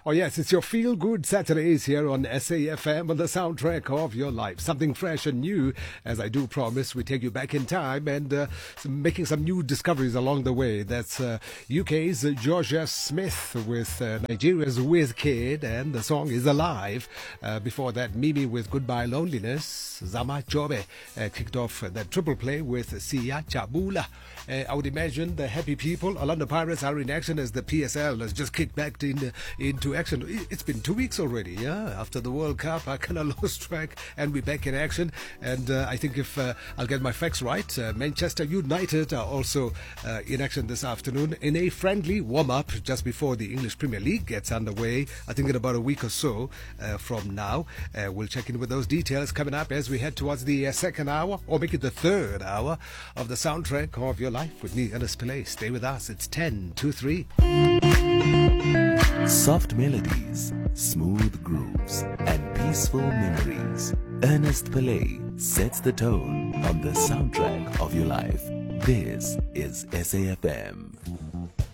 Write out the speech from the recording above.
Oh, yes, it's your Feel Good Saturdays here on SAFM on the soundtrack of your life. Something fresh and new. As I do promise, we take you back in time and making some new discoveries along the way. That's UK's Georgia Smith with Nigeria's Wizkid, and the song is Alive. Before that, Mimi with Goodbye Loneliness. Zama Jobe kicked off that triple play with Sia Chabula. I would imagine the happy people, Orlando Pirates, are in action as the PSL has just kicked back into action. It's been 2 weeks already, yeah? After the World Cup, I kind of lost track, and we're back in action. And I think if I'll get my facts right, Manchester United are also in action this afternoon in a friendly warm-up just before the English Premier League gets underway, I think in about a week or so from now. We'll check in with those details coming up as we head towards the second hour, or make it the third hour of the soundtrack of your life with me, Ernest Pillay. Stay with us. It's 10 to 3. Soft melodies, smooth grooves, and peaceful memories. Ernest Pillay sets the tone on the soundtrack of your life. This is SAFM.